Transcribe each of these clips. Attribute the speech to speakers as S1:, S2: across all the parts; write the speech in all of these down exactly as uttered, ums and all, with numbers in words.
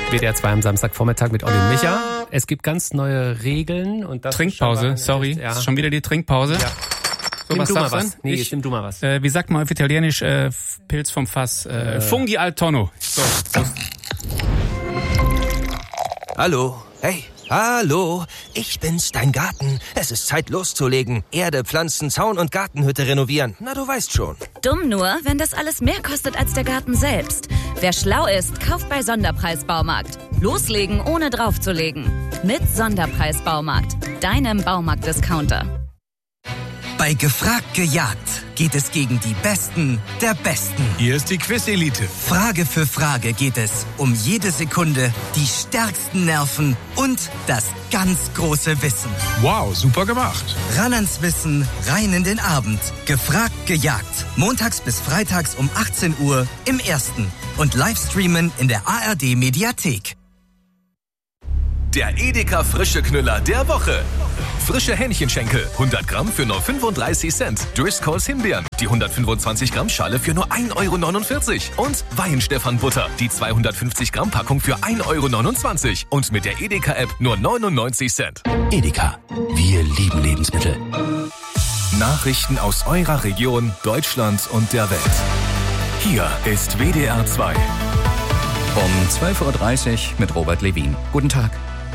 S1: W D R zwei am Samstagvormittag mit Olli und Micha. Es gibt ganz neue Regeln. Und das
S2: Trinkpause, sorry.
S1: Ja.
S2: Ist schon wieder die Trinkpause.
S1: Ja.
S2: So,
S1: nimm
S2: was
S1: du mal
S2: darf's
S1: was.
S2: dann?
S1: Nee,
S2: ich,
S1: jetzt nimm du mal was.
S2: Äh, wie sagt man auf Italienisch? Äh, Pilz vom Fass. Äh, äh. Funghi al tonno. So, Prost.
S3: Hallo. Hey. Hallo, ich bin's, dein Garten. Es ist Zeit loszulegen. Erde, Pflanzen, Zaun und Gartenhütte renovieren. Na, du weißt schon.
S4: Dumm nur, wenn das alles mehr kostet als der Garten selbst. Wer schlau ist, kauft bei Sonderpreis-Baumarkt. Loslegen, ohne draufzulegen. Mit Sonderpreis-Baumarkt, deinem Baumarkt-Discounter.
S5: Bei Gefragt gejagt geht es gegen die Besten der Besten.
S6: Hier ist die Quiz-Elite.
S5: Frage für Frage geht es um jede Sekunde, die stärksten Nerven und das ganz große Wissen.
S6: Wow, super gemacht.
S5: Ran ans Wissen, rein in den Abend. Gefragt gejagt. Montags bis freitags um achtzehn Uhr im Ersten. Und Livestreamen in der A R D-Mediathek.
S7: Der Edeka Frische Knüller der Woche. Frische Hähnchenschenkel, hundert Gramm für nur fünfunddreißig Cent. Driscolls Himbeeren, die hundertfünfundzwanzig Gramm Schale für nur ein Euro neunundvierzig. Und Weihenstephan Butter, die zweihundertfünfzig Gramm Packung für ein Euro neunundzwanzig. Und mit der Edeka-App nur neunundneunzig Cent.
S8: Edeka, wir lieben Lebensmittel.
S7: Nachrichten aus eurer Region, Deutschland und der Welt. Hier ist W D R zwei.
S8: Um zwölf Uhr dreißig mit Robert Levin. Guten Tag.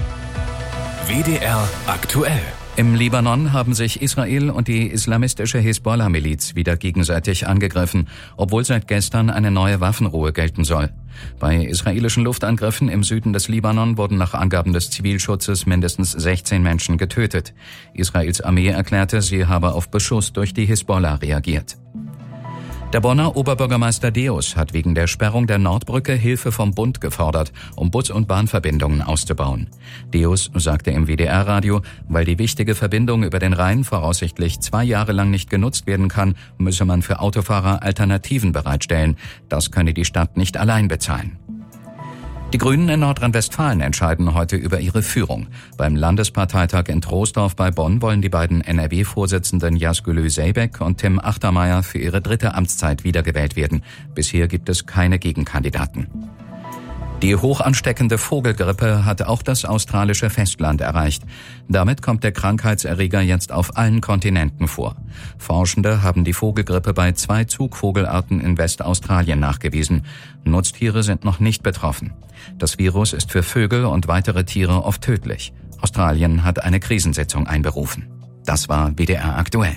S7: W D R aktuell.
S8: Im Libanon haben sich Israel und die islamistische Hisbollah-Miliz wieder gegenseitig angegriffen, obwohl seit gestern eine neue Waffenruhe gelten soll. Bei israelischen Luftangriffen im Süden des Libanon wurden nach Angaben des Zivilschutzes mindestens sechzehn Menschen getötet. Israels Armee erklärte, sie habe auf Beschuss durch die Hisbollah reagiert. Der Bonner Oberbürgermeister Deus hat wegen der Sperrung der Nordbrücke Hilfe vom Bund gefordert, um Bus- und Bahnverbindungen auszubauen. Deus sagte im W D R-Radio, weil die wichtige Verbindung über den Rhein voraussichtlich zwei Jahre lang nicht genutzt werden kann, müsse man für Autofahrer Alternativen bereitstellen. Das könne die Stadt nicht allein bezahlen. Die Grünen in Nordrhein-Westfalen entscheiden heute über ihre Führung. Beim Landesparteitag in Troisdorf bei Bonn wollen die beiden N R W-Vorsitzenden Jasgülü Zeybek und Tim Achtermeier für ihre dritte Amtszeit wiedergewählt werden. Bisher gibt es keine Gegenkandidaten. Die hochansteckende Vogelgrippe hat auch das australische Festland erreicht. Damit kommt der Krankheitserreger jetzt auf allen Kontinenten vor. Forschende haben die Vogelgrippe bei zwei Zugvogelarten in Westaustralien nachgewiesen. Nutztiere sind noch nicht betroffen. Das Virus ist für Vögel und weitere Tiere oft tödlich. Australien hat eine Krisensitzung einberufen. Das war W D R aktuell.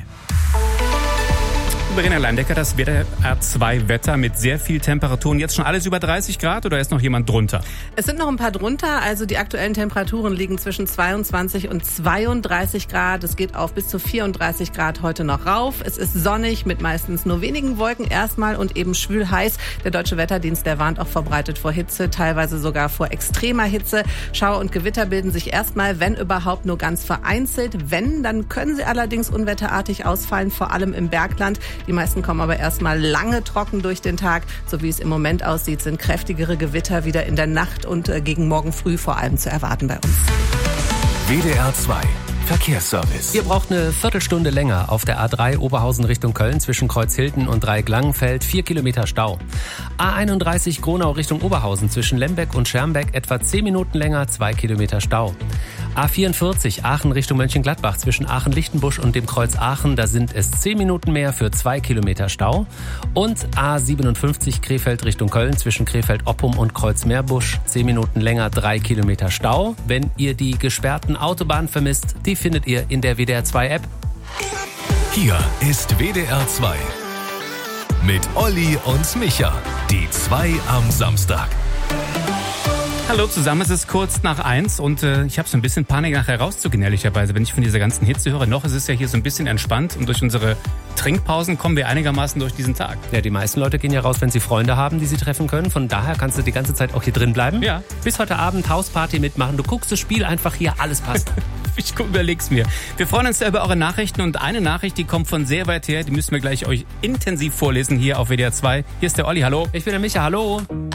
S2: Verena Landecker, das W D R zwei Wetter mit sehr viel Temperaturen. Jetzt schon alles über dreißig Grad oder ist noch jemand drunter?
S9: Es sind noch ein paar drunter. Also die aktuellen Temperaturen liegen zwischen zweiundzwanzig und zweiunddreißig Grad. Es geht auf bis zu vierunddreißig Grad heute noch rauf. Es ist sonnig mit meistens nur wenigen Wolken erstmal und eben schwül heiß. Der Deutsche Wetterdienst, der warnt auch verbreitet vor Hitze, teilweise sogar vor extremer Hitze. Schauer und Gewitter bilden sich erstmal, wenn überhaupt, nur ganz vereinzelt. Wenn, dann können sie allerdings unwetterartig ausfallen, vor allem im Bergland. Die meisten kommen aber erstmal lange trocken durch den Tag. So wie es im Moment aussieht, sind kräftigere Gewitter wieder in der Nacht und gegen morgen früh vor allem zu erwarten bei uns.
S7: W D R zwei Verkehrsservice.
S1: Ihr braucht eine Viertelstunde länger auf der A drei Oberhausen Richtung Köln zwischen Kreuzhilden und Dreieck-Langenfeld. Vier Kilometer Stau. A einunddreißig Gronau Richtung Oberhausen zwischen Lembeck und Schermbeck etwa zehn Minuten länger, zwei Kilometer Stau. A vierundvierzig Aachen Richtung Mönchengladbach zwischen Aachen-Lichtenbusch und dem Kreuz Aachen. Da sind es zehn Minuten mehr für zwei Kilometer Stau. Und A siebenundfünfzig Krefeld Richtung Köln zwischen Krefeld-Oppum und Kreuz-Meerbusch. zehn Minuten länger, drei Kilometer Stau. Wenn ihr die gesperrten Autobahnen vermisst, die findet ihr in der W D R zwei App.
S7: Hier ist W D R zwei. Mit Olli und Micha. Die zwei am Samstag.
S2: Hallo zusammen, es ist kurz nach eins und äh, ich habe so ein bisschen Panik nachher rauszugehen, ehrlicherweise, wenn ich von dieser ganzen Hitze höre. Noch ist es ja hier so ein bisschen entspannt und durch unsere Trinkpausen kommen wir einigermaßen durch diesen Tag.
S1: Ja, die meisten Leute gehen ja raus, wenn sie Freunde haben, die sie treffen können. Von daher kannst du die ganze Zeit auch hier drin bleiben.
S2: Ja.
S1: Bis heute Abend Hausparty mitmachen. Du guckst das Spiel einfach hier, alles passt.
S2: Ich überleg's mir. Wir freuen uns sehr über eure Nachrichten und eine Nachricht, die kommt von sehr weit her, die müssen wir gleich euch intensiv vorlesen hier auf W D R zwei. Hier ist der Olli, hallo.
S1: Ich bin der Micha, hallo.